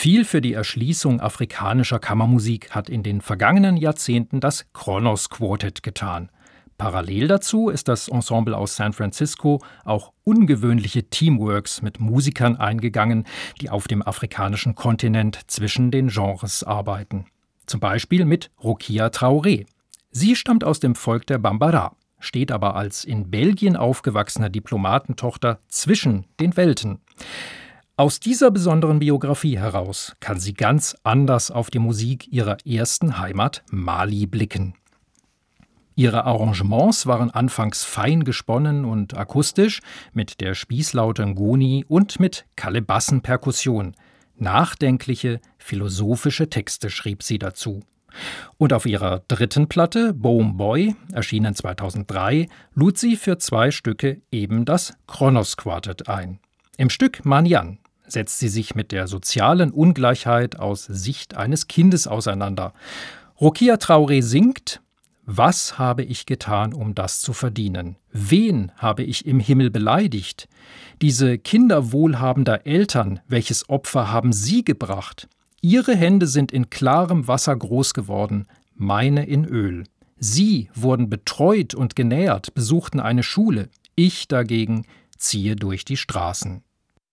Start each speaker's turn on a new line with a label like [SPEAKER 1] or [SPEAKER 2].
[SPEAKER 1] Viel für die Erschließung afrikanischer Kammermusik hat in den vergangenen Jahrzehnten das Kronos Quartet getan. Parallel dazu ist das Ensemble aus San Francisco auch ungewöhnliche Teamworks mit Musikern eingegangen, die auf dem afrikanischen Kontinent zwischen den Genres arbeiten. Zum Beispiel mit Rokia Traoré. Sie stammt aus dem Volk der Bambara, steht aber als in Belgien aufgewachsene Diplomatentochter zwischen den Welten. Aus dieser besonderen Biografie heraus kann sie ganz anders auf die Musik ihrer ersten Heimat Mali blicken. Ihre Arrangements waren anfangs fein gesponnen und akustisch, mit der Spießlaute Ngoni und mit Kalebassenperkussion. Nachdenkliche, philosophische Texte schrieb sie dazu. Und auf ihrer dritten Platte, Boom Boy, erschienen 2003, lud sie für 2 Stücke eben das Kronos Quartet ein. Im Stück Manyan setzt sie sich mit der sozialen Ungleichheit aus Sicht eines Kindes auseinander. Rokia Traoré singt: Was habe ich getan, um das zu verdienen? Wen habe ich im Himmel beleidigt? Diese Kinder wohlhabender Eltern, welches Opfer haben sie gebracht? Ihre Hände sind in klarem Wasser groß geworden, meine in Öl. Sie wurden betreut und genährt, besuchten eine Schule. Ich dagegen ziehe durch die Straßen.